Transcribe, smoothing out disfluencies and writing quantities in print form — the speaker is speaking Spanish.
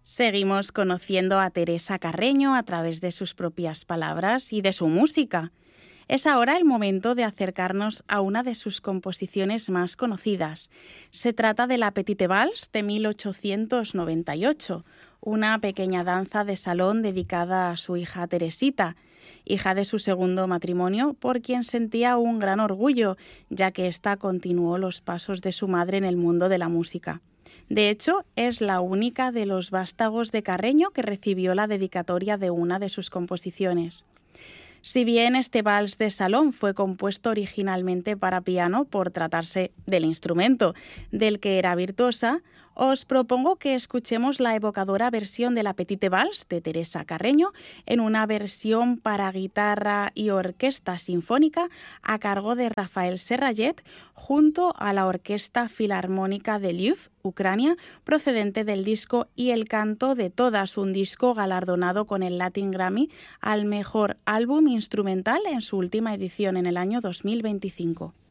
Seguimos conociendo a Teresa Carreño a través de sus propias palabras y de su música. Es ahora el momento de acercarnos a una de sus composiciones más conocidas. Se trata de la Petite Valse de 1898, una pequeña danza de salón dedicada a su hija Teresita, hija de su segundo matrimonio, por quien sentía un gran orgullo, ya que ésta continuó los pasos de su madre en el mundo de la música. De hecho, es la única de los vástagos de Carreño que recibió la dedicatoria de una de sus composiciones. Si bien este vals de salón fue compuesto originalmente para piano por tratarse del instrumento del que era virtuosa, os propongo que escuchemos la evocadora versión de la Petite Valse de Teresa Carreño en una versión para guitarra y orquesta sinfónica a cargo de Rafael Serrallet junto a la Orquesta Filarmónica de Lviv, Ucrania, procedente del disco Y el canto de todas, un disco galardonado con el Latin Grammy al mejor álbum instrumental en su última edición en el año 2025.